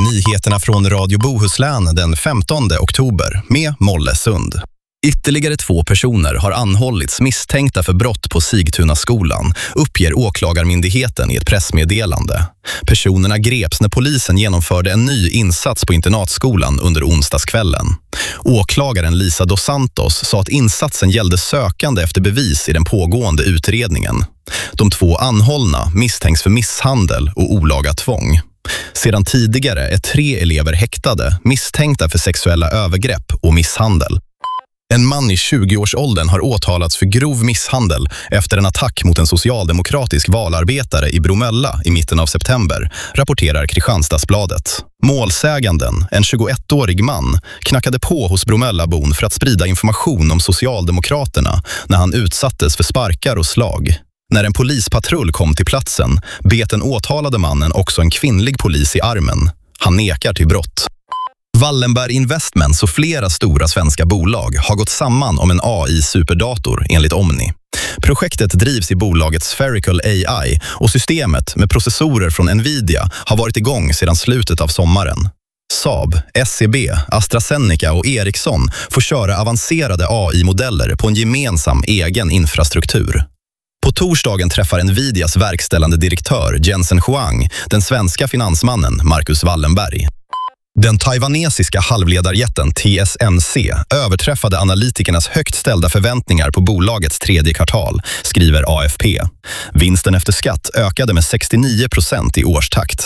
nyheterna från Radio Bohuslän den 15 oktober med Molle Sund. Ytterligare 2 personer har anhållits misstänkta för brott på Sigtunaskolan, uppger åklagarmyndigheten i ett pressmeddelande. Personerna greps när polisen genomförde en ny insats på internatskolan under onsdagskvällen. Åklagaren Lisa dos Santos sa att insatsen gällde sökande efter bevis i den pågående utredningen. De 2 anhållna misstänks för misshandel och olaga tvång. Sedan tidigare är 3 elever häktade misstänkta för sexuella övergrepp och misshandel. En man i 20-årsåldern har åtalats för grov misshandel efter en attack mot en socialdemokratisk valarbetare i Bromölla i mitten av september, rapporterar Kristianstadsbladet. Målsäganden, en 21-årig man, knackade på hos Bromöllabon för att sprida information om Socialdemokraterna när han utsattes för sparkar och slag. När en polispatrull kom till platsen bet den åtalade mannen också en kvinnlig polis i armen. Han nekar till brott. Wallenberg Investments och flera stora svenska bolag har gått samman om en AI-superdator enligt Omni. Projektet drivs i bolagets Spherical AI och systemet med processorer från Nvidia har varit igång sedan slutet av sommaren. Saab, SCB, AstraZeneca och Ericsson får köra avancerade AI-modeller på en gemensam egen infrastruktur. På torsdagen träffar Nvidias verkställande direktör Jensen Huang den svenska finansmannen Marcus Wallenberg. Den taiwanesiska halvledarjätten TSMC överträffade analytikernas högt ställda förväntningar på bolagets 3:e kvartal, skriver AFP. Vinsten efter skatt ökade med 69% i årstakt.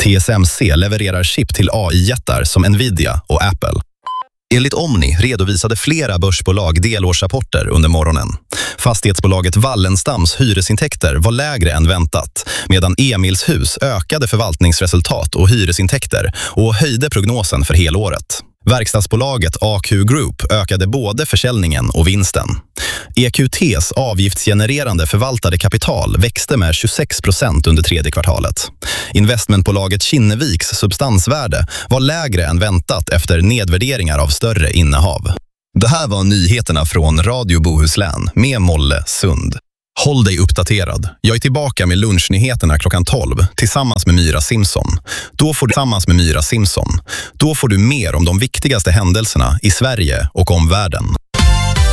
TSMC levererar chip till AI-jättar som Nvidia och Apple. Enligt Omni redovisade flera börsbolag delårsrapporter under morgonen. Fastighetsbolaget Wallenstams hyresintäkter var lägre än väntat, medan Emilshus ökade förvaltningsresultat och hyresintäkter och höjde prognosen för helåret. Verkstadsbolaget AQ Group ökade både försäljningen och vinsten. EQTs avgiftsgenererande förvaltade kapital växte med 26% under 3:e kvartalet. Investmentbolaget Kinneviks substansvärde var lägre än väntat efter nedvärderingar av större innehav. Det här var nyheterna från Radio Bohuslän med Molle Sund. Håll dig uppdaterad. Jag är tillbaka med lunchnyheterna klockan 12 tillsammans med Myra Simpson. Då får du mer om de viktigaste händelserna i Sverige och omvärlden.